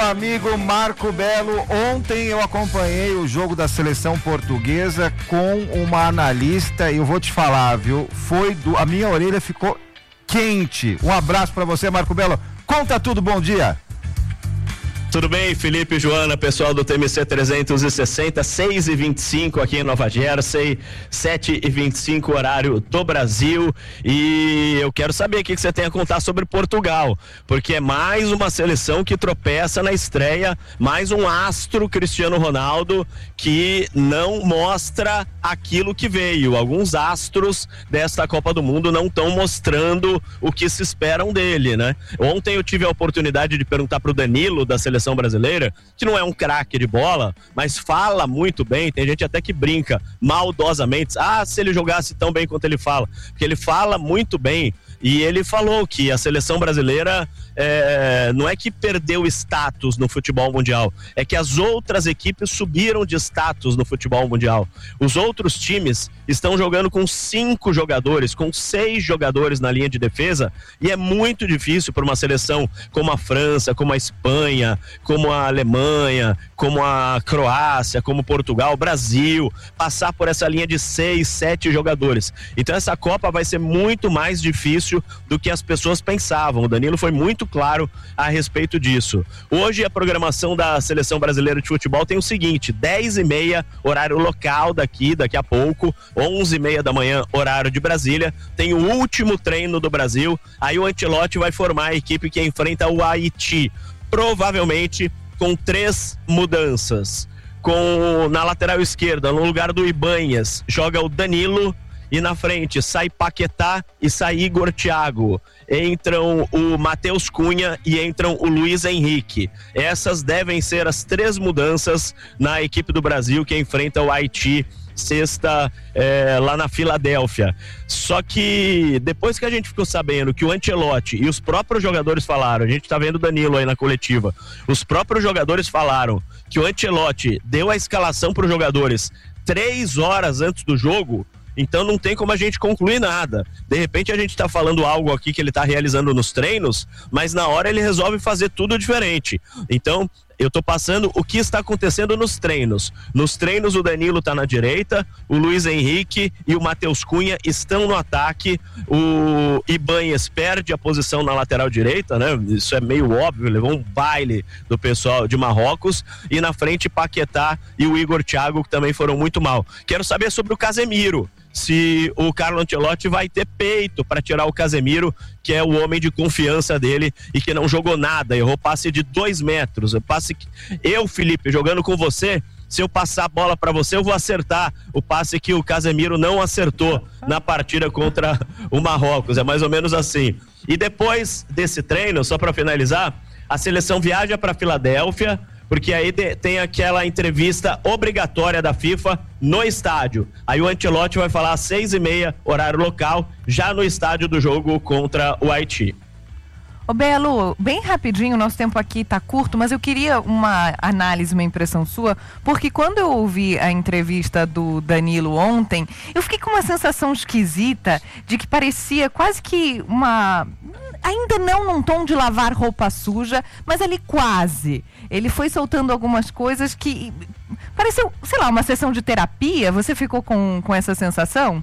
amigo Marco Belo. Ontem eu acompanhei o jogo da seleção portuguesa com uma analista e eu vou te falar, viu? A minha orelha ficou quente. Um abraço pra você, Marco Belo. Conta tudo, bom dia. Tudo bem, Felipe e Joana, pessoal do TMC 360, 6h25 aqui em Nova Jersey, 7h25 horário do Brasil, e eu quero saber o que você tem a contar sobre Portugal, porque é mais uma seleção que tropeça na estreia, mais um astro Cristiano Ronaldo que não mostra aquilo que veio. Alguns astros desta Copa do Mundo não estão mostrando o que se esperam dele, né? Ontem eu tive a oportunidade de perguntar pro Danilo da seleção brasileira, que não é um craque de bola, mas fala muito bem. Tem gente até que brinca maldosamente, se ele jogasse tão bem quanto ele fala, porque ele fala muito bem. E ele falou que a seleção brasileira não é que perdeu status no futebol mundial, é que as outras equipes subiram de status no futebol mundial. Os outros times estão jogando com 5 jogadores, com 6 jogadores na linha de defesa, e é muito difícil para uma seleção como a França, como a Espanha, como a Alemanha, como a Croácia, como Portugal, Brasil, passar por essa linha de 6, 7 jogadores. Então essa Copa vai ser muito mais difícil do que as pessoas pensavam. O Danilo foi muito claro a respeito disso. Hoje a programação da Seleção Brasileira de Futebol tem o seguinte: 10h30 horário local daqui a pouco, 11h30 da manhã horário de Brasília, tem o último treino do Brasil. Aí o Ancelotti vai formar a equipe que enfrenta o Haiti, provavelmente com 3 mudanças. Na lateral esquerda, no lugar do Ibanhas, joga o Danilo, e na frente sai Paquetá e sai Igor Thiago. Entram o Matheus Cunha e entram o Luiz Henrique. Essas devem ser as 3 mudanças na equipe do Brasil que enfrenta o Haiti sexta lá na Filadélfia. Só que depois que a gente ficou sabendo que o Ancelotti e os próprios jogadores falaram, a gente tá vendo o Danilo aí na coletiva, os próprios jogadores falaram que o Ancelotti deu a escalação para os jogadores 3 horas antes do jogo, então não tem como a gente concluir nada. De repente a gente tá falando algo aqui que ele tá realizando nos treinos, mas na hora ele resolve fazer tudo diferente. Então eu tô passando o que está acontecendo nos treinos. Nos treinos o Danilo tá na direita, o Luiz Henrique e o Matheus Cunha estão no ataque, o Ibanhas perde a posição na lateral direita, né? Isso é meio óbvio, levou um baile do pessoal de Marrocos, e na frente Paquetá e o Igor Thiago, que também foram muito mal. Quero saber sobre o Casemiro, se o Carlo Ancelotti vai ter peito para tirar o Casemiro, que é o homem de confiança dele e que não jogou nada, errou passe de 2 metros. Eu, Felipe, jogando com você, se eu passar a bola para você, eu vou acertar o passe que o Casemiro não acertou na partida contra o Marrocos. É mais ou menos assim. E depois desse treino, só para finalizar, a seleção viaja para Filadélfia, porque aí tem aquela entrevista obrigatória da FIFA no estádio. Aí o Ancelotti vai falar às 6h30, horário local, já no estádio do jogo contra o Haiti. Ô Belo, bem rapidinho, nosso tempo aqui tá curto, mas eu queria uma análise, uma impressão sua, porque quando eu ouvi a entrevista do Danilo ontem, eu fiquei com uma sensação esquisita de que parecia quase que ainda não num tom de lavar roupa suja, mas ali quase. Ele foi soltando algumas coisas que pareceu, sei lá, uma sessão de terapia. Você ficou com essa sensação?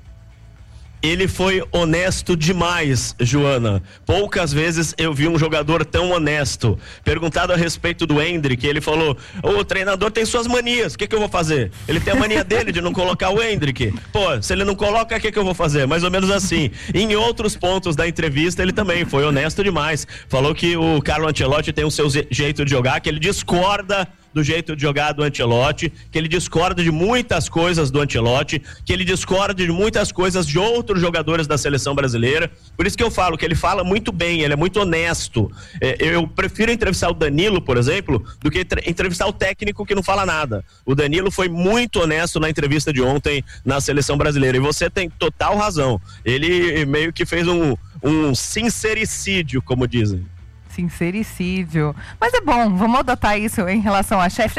Ele foi honesto demais, Joana. Poucas vezes eu vi um jogador tão honesto. Perguntado a respeito do Endrick, ele falou: o treinador tem suas manias, o que eu vou fazer? Ele tem a mania dele de não colocar o Endrick. Pô, se ele não coloca, o que eu vou fazer? Mais ou menos assim. Em outros pontos da entrevista, ele também foi honesto demais. Falou que o Carlo Ancelotti tem o seu jeito de jogar, que ele discorda do jeito de jogar do Ancelotti, que ele discorda de muitas coisas do Ancelotti, que ele discorda de muitas coisas de outros jogadores da seleção brasileira. Por isso que eu falo que ele fala muito bem, ele é muito honesto. Eu prefiro entrevistar o Danilo, por exemplo, do que entrevistar o técnico que não fala nada. O Danilo foi muito honesto na entrevista de ontem na seleção brasileira, e você tem total razão. Ele meio que fez um sincericídio, como dizem. Sincericídio. Mas é bom, vamos adotar isso em relação a chefe.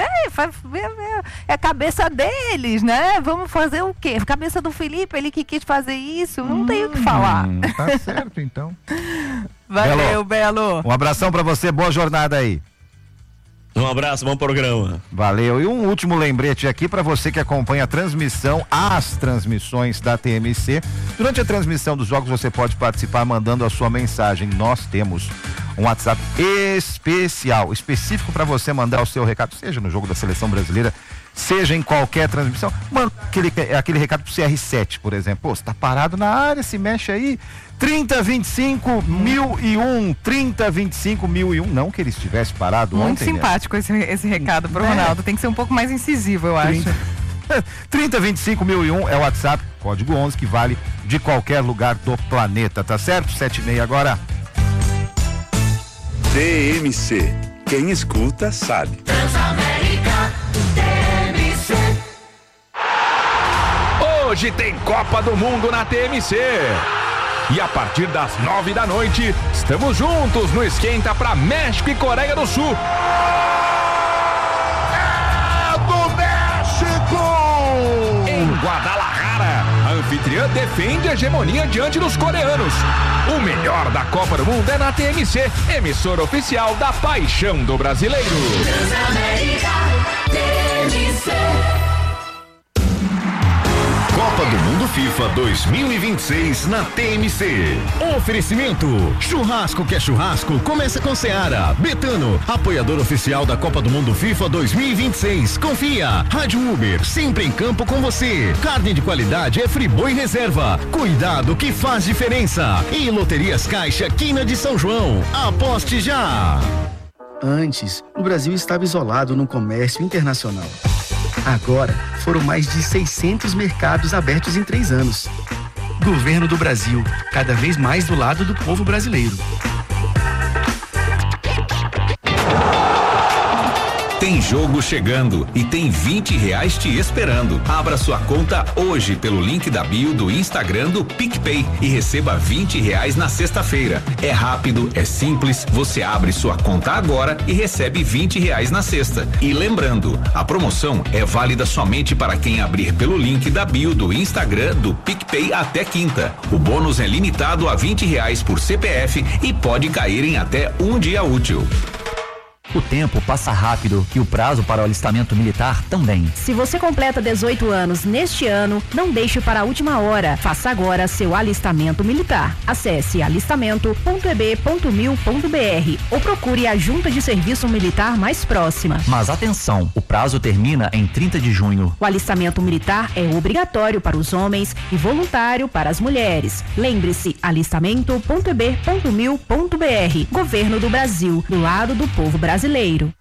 É a cabeça deles, né? Vamos fazer o quê? A cabeça do Felipe, ele que quis fazer isso, não tem o que falar. Tá certo, então. Valeu, Belo. Um abração pra você, boa jornada aí. Um abraço, bom programa. Valeu. E um último lembrete aqui para você que acompanha a transmissão, as transmissões da TMC. Durante a transmissão dos jogos você pode participar mandando a sua mensagem. Nós temos um WhatsApp específico para você mandar o seu recado, seja no jogo da Seleção Brasileira, seja em qualquer transmissão. Manda aquele recado pro CR7, por exemplo. Pô, você tá parado na área, se mexe aí. 3025-1001, 3025-1001. Não que ele estivesse parado muito ontem. Muito simpático, né? esse recado pro Ronaldo. Tem que ser um pouco mais incisivo, eu acho. 3025-1001 é o WhatsApp, código 11, que vale de qualquer lugar do planeta, tá certo? 7h30 agora. TMC. Quem escuta sabe. Transamérica TMC. Hoje tem Copa do Mundo na TMC. E a partir das 9 da noite, estamos juntos no Esquenta para México e Coreia do Sul. É do México! Em Guadalajara, a anfitriã defende a hegemonia diante dos coreanos. O melhor da Copa do Mundo é na TMC, emissora oficial da paixão do brasileiro. Transamérica TMC. Copa do Mundo FIFA 2026 na TMC. Oferecimento: churrasco que é churrasco, começa com Seara. Betano, apoiador oficial da Copa do Mundo FIFA 2026. Confia. Rádio Uber, sempre em campo com você. Carne de qualidade é Friboi Reserva. Cuidado que faz diferença. E Loterias Caixa, Quina de São João. Aposte já. Antes, o Brasil estava isolado no comércio internacional. Agora, foram mais de 600 mercados abertos em 3 anos. Governo do Brasil, cada vez mais do lado do povo brasileiro. Tem jogo chegando e tem R$20 te esperando. Abra sua conta hoje pelo link da bio do Instagram do PicPay e receba R$20 na sexta-feira. É rápido, é simples, você abre sua conta agora e recebe R$20 na sexta. E lembrando, a promoção é válida somente para quem abrir pelo link da bio do Instagram do PicPay até quinta. O bônus é limitado a R$20 por CPF e pode cair em até um dia útil. O tempo passa rápido e o prazo para o alistamento militar também. Se você completa 18 anos neste ano, não deixe para a última hora. Faça agora seu alistamento militar. Acesse alistamento.eb.mil.br ou procure a junta de serviço militar mais próxima. Mas atenção, o prazo termina em 30 de junho. O alistamento militar é obrigatório para os homens e voluntário para as mulheres. Lembre-se, alistamento.eb.mil.br. Governo do Brasil, do lado do povo brasileiro.